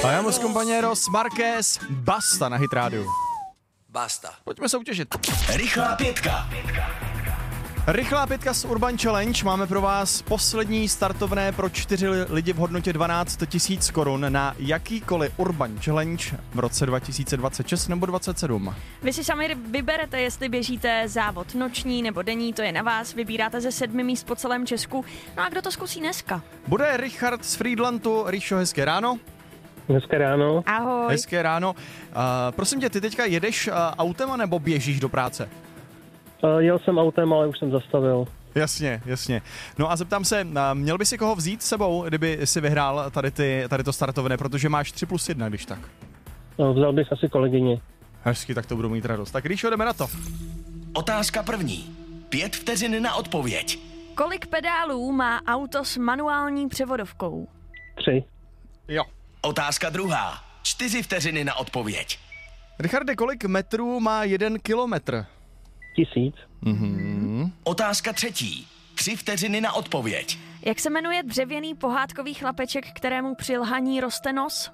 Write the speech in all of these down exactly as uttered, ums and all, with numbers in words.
Vamos compañeros, Marquez, Basta na Hit rádiu. Basta. Pojďme soutěžit. Rychlá pětka. Rychlá pětka z Urban Challenge. Máme pro vás poslední startovné pro čtyři lidi v hodnotě dvanáct tisíc korun na jakýkoliv Urban Challenge v roce dva tisíce dvacet šest nebo dvacet sedm. Vy si sami vyberete, jestli běžíte závod noční nebo denní, to je na vás. Vybíráte ze sedmi míst po celém Česku. No a kdo to zkusí dneska? Bude Richard z Friedlandu. Ríšo, hezké ráno. Hezké ráno. Ahoj. Hezké ráno. Uh, prosím tě, ty teďka jedeš uh, autem nebo běžíš do práce? Uh, jel jsem autem, ale už jsem zastavil. Jasně, jasně. No a zeptám se, měl by si koho vzít s sebou, kdyby si vyhrál tady, ty, tady to startovné, protože máš tři plus jedna, když tak. Uh, vzal bych asi kolegyni. Hezky, tak to budu mít radost. Tak Ríšo, jdeme na to. Otázka první. Pět vteřin na odpověď. Kolik pedálů má auto s manuální převodovkou? Tři. Jo. Otázka druhá. Čtyři vteřiny na odpověď. Richarde, kolik metrů má jeden kilometr? Tisíc. Mhm. Otázka třetí. Tři vteřiny na odpověď. Jak se jmenuje dřevěný pohádkový chlapeček, kterému při lhaní roste nos?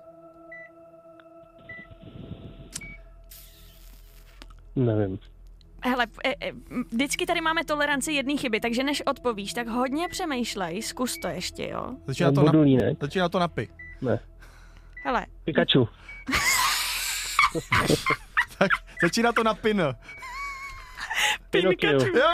Nevím. Hele, e, e, vždycky tady máme toleranci jedné chyby, takže než odpovíš, tak hodně přemýšlej, zkus to ještě, jo? Začíná to, na, Budulínek. začíná to na pi. Ne. Hele, Pikachu. Tak, začíná to na pin. Pinokio. Jo!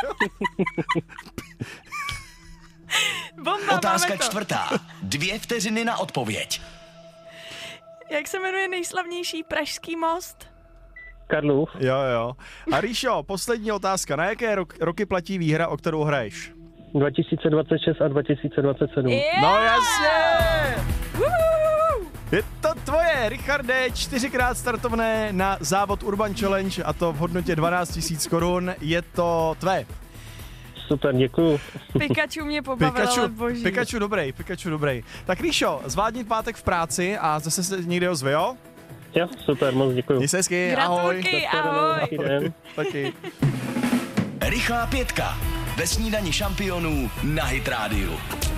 bomba, Otázka máme to. čtvrtá. Dvě vteřiny na odpověď. Jak se jmenuje nejslavnější pražský most? Karlův. Jo, jo. A Ríšo, poslední otázka. Na jaké rok, roky platí výhra, o kterou hraješ? dva tisíce dvacet šest a dva tisíce dvacet sedm. Yeah! No jasně! Woohoo! Je to tvoje, Richarde, čtyřikrát startovné na závod Urban Challenge a to v hodnotě dvanáct tisíc korun. Je to tvé. Super, děkuju. Pikachu mě pobavil, ale Pikachu, boží. Pikachu dobrý, Pikachu dobrý. Tak Ríšo, zvládni pátek v práci a zase se někde ozve, jo? Jo, super, moc děkuju. Měj se hezky, ahoj. Gratulky, ahoj. Hezký den. Taky. Rychlá pětka. Ve snídani šampionů na Hit rádiu.